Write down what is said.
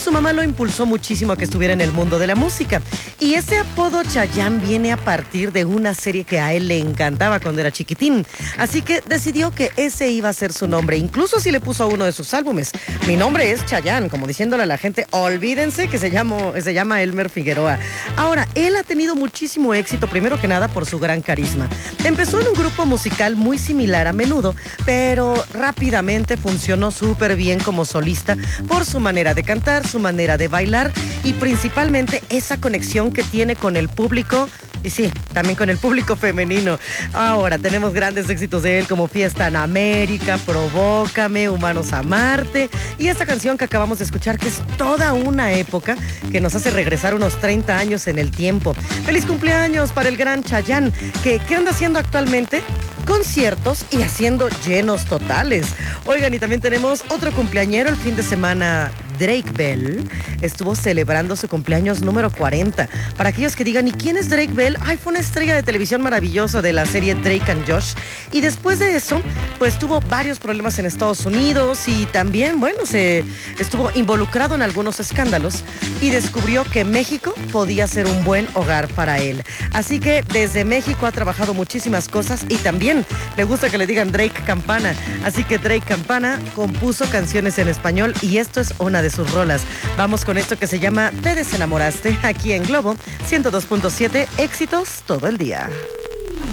su mamá lo impulsó muchísimo a que estuviera en el mundo de la música. Y ese apodo Chayanne viene a partir de una serie que a él le encantaba cuando era chiquitín. Así que decidió que ese iba a ser su nombre. Incluso si le puso a uno de sus álbumes: mi nombre es Chayanne, como diciéndole a la gente, olvídense que se llama Elmer Figueroa. Ahora, él ha tenido muchísimo éxito, primero que nada por su gran carisma. Empezó en un grupo musical muy similar a Menudo, pero rápidamente funcionó súper bien como solista por su manera de cantar, su manera de bailar y principalmente esa conexión que tiene con el público. Y sí, también con el público femenino. Ahora tenemos grandes éxitos de él como Fiesta en América, Provócame, Humanos a Marte y esta canción que acabamos de escuchar, que es toda una época que nos hace regresar unos 30 años en el tiempo. ¡Feliz cumpleaños para el gran Chayanne! ¿Qué anda haciendo actualmente? Conciertos y haciendo llenos totales. Oigan, y también tenemos otro cumpleañero el fin de semana. Drake Bell estuvo celebrando su cumpleaños número 40. Para aquellos que digan, ¿y quién es Drake Bell? Ay, fue una estrella de televisión maravillosa de la serie Drake and Josh. Y después de eso, pues tuvo varios problemas en Estados Unidos y también, bueno, se estuvo involucrado en algunos escándalos y descubrió que México podía ser un buen hogar para él. Así que desde México ha trabajado muchísimas cosas y también le gusta que le digan Drake Campana. Así que Drake Campana compuso canciones en español y esto es una de sus rolas. Vamos con esto que se llama Te Desenamoraste, aquí en Globo 102.7, éxitos todo el día.